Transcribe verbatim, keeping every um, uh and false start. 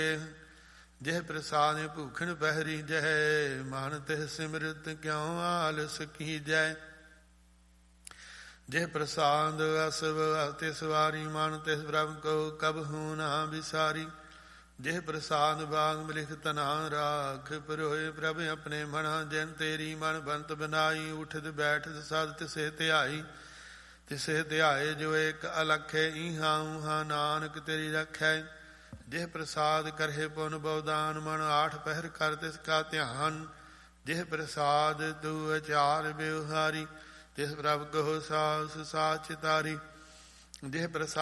ਜਿਹ ਪ੍ਰਸਾਦ ਭੂਖਣ ਪਹਿਰੀ ਜੈ, ਮਨ ਤਿਹ ਸਿਮਰਤ ਕਿਉ ਆਲਸ ਕੀਜੈ। ਜਿਹ ਪ੍ਰਸਾਦ ਅਸਵ ਤਿਸ ਵਾਰੀ, ਮਨ ਤਿਸ ਪ੍ਰਭ ਕੋ ਕਬਹੂ ਨਾ ਵਿਸਾਰੀ। ਜਿਹ ਪ੍ਰਸਾਦ ਬਾਗ ਮਿਲਿਖ ਤਨਾ ਰਾਖ, ਪਰੋਏ ਪ੍ਰਭ ਆਪਣੇ ਮਨਾ। ਜਿਨ ਤੇਰੀ ਮਨ ਬੰਤ ਬਨਾਈ, ਉਠਤ ਬੈਠਤ ਸਦ ਤਿਸੇ ਧਿਆਈ। ਤਿਸੇ ਧਿਆਏ ਜੋ ਏਕ ਅਲਖੈ, ਈਹਾ ਊਹਾ ਨਾਨਕ ਤੇਰੀ ਰਖੈ। ਜਿਹ ਪ੍ਰਸਾਦ ਕਰਹਿ ਪੁਨ ਬਉਦਾਨ, ਮਨ ਆਠ ਪਹਿਰ ਕਰ ਤਿਸ ਕਾ ਧਿਆਨ। ਜਿਹ ਪ੍ਰਸਾਦ ਤੂ ਅਚਾਰ ਬਿਵਹਾਰੀ, ਤਿਸ ਪ੍ਰਭ ਕਹੋ ਸਾਸ ਸਾਚ ਤਾਰੀ। ਜਿਹ ਪ੍ਰਸਾਦ